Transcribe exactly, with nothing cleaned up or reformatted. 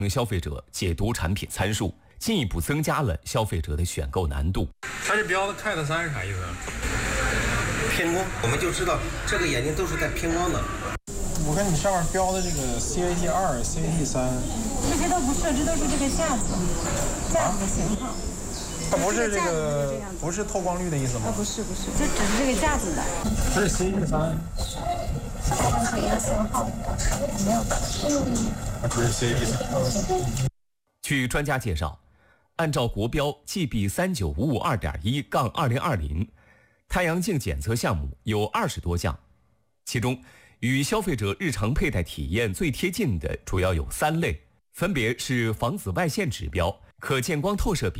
消费者解读产品参数，进一步增加了消费者的选购难度。 它这标的 K A T 三是啥意思？ 偏光，我们就知道这个眼镜都是带偏光的。 我看你上面标的这个 C A T 二、C A T 三， 这些都不是，这都是这个架子，架子的型号。 它不是这个，不是透光率的意思吗？ 啊，不是不是，这只是这个架子的。 这是 C A T 三。 这个型号没有的。 不是 C A T 三。 据专家介绍，按照国标 G B 三九五五二点一杠二零二零，太阳镜检测项目有二十多项，其中与消费者日常佩戴体验最贴近的主要有三类，分别是防紫外线指标、可见光透射比